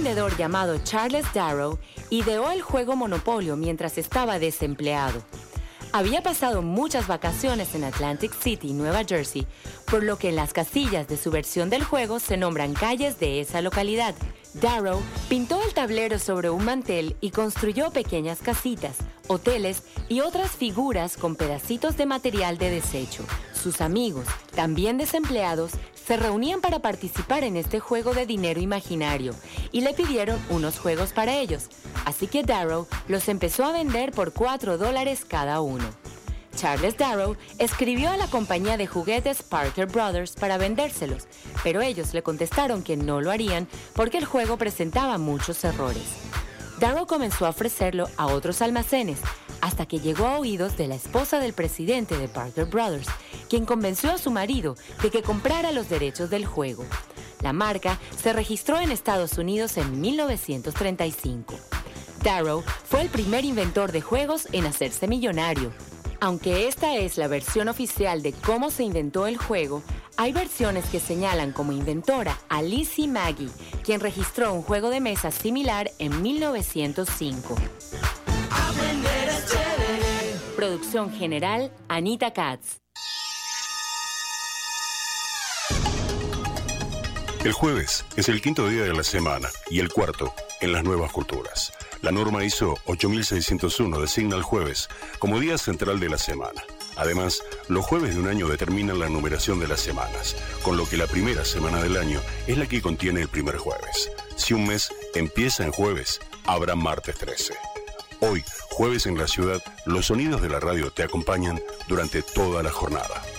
vendedor llamado Charles Darrow ideó el juego Monopolio mientras estaba desempleado. Había pasado muchas vacaciones en Atlantic City, Nueva Jersey, por lo que en las casillas de su versión del juego se nombran calles de esa localidad. Darrow pintó el tablero sobre un mantel y construyó pequeñas casitas, hoteles y otras figuras con pedacitos de material de desecho. Sus amigos, también desempleados, se reunían para participar en este juego de dinero imaginario y le pidieron unos juegos para ellos, así que Darrow los empezó a vender por $4 cada uno. Charles Darrow escribió a la compañía de juguetes Parker Brothers para vendérselos, pero ellos le contestaron que no lo harían porque el juego presentaba muchos errores. Darrow comenzó a ofrecerlo a otros almacenes, hasta que llegó a oídos de la esposa del presidente de Parker Brothers, quien convenció a su marido de que comprara los derechos del juego. La marca se registró en Estados Unidos en 1935. Darrow fue el primer inventor de juegos en hacerse millonario. Aunque esta es la versión oficial de cómo se inventó el juego, hay versiones que señalan como inventora a Lizzie Magie, quien registró un juego de mesa similar en 1905. Producción general, Anita Katz. El jueves es el quinto día de la semana y el cuarto en las nuevas culturas. La norma ISO 8601 designa el jueves como día central de la semana. Además, los jueves de un año determinan la numeración de las semanas, con lo que la primera semana del año es la que contiene el primer jueves. Si un mes empieza en jueves, habrá martes 13. Hoy, jueves en la ciudad, los sonidos de la radio te acompañan durante toda la jornada.